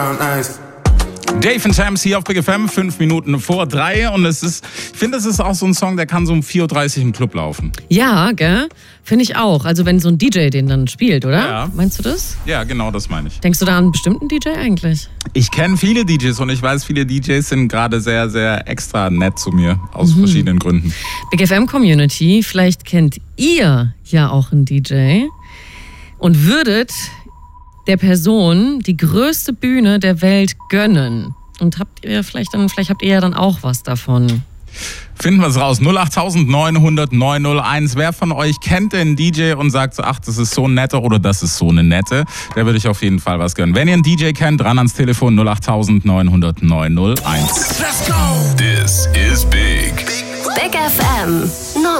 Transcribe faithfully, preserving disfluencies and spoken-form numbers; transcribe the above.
Dave and Shams hier auf Big F M, fünf Minuten vor drei. Und es ist, ich finde, es ist auch so ein Song, der kann so um vier Uhr dreißig im Club laufen. Ja, gell? Finde ich auch. Also wenn so ein D J den dann spielt, oder? Ja. Meinst du das? Ja, genau, das meine ich. Denkst du da an einen bestimmten D J eigentlich? Ich kenne viele D Js und ich weiß, viele D Js sind gerade sehr, sehr extra nett zu mir, aus Mhm. verschiedenen Gründen. Big F M Community, vielleicht kennt ihr ja auch einen D J und würdet der Person die größte Bühne der Welt gönnen. Und habt ihr vielleicht dann, vielleicht habt ihr ja dann auch was davon. Finden wir es raus. null acht neun null null neun null eins. Wer von euch kennt den D J und sagt so, ach, das ist so ein netter oder das ist so eine nette, der würde ich auf jeden Fall was gönnen. Wenn ihr einen D J kennt, ran ans Telefon null acht neun null null neun null eins. Let's go! This is Big. Big F M.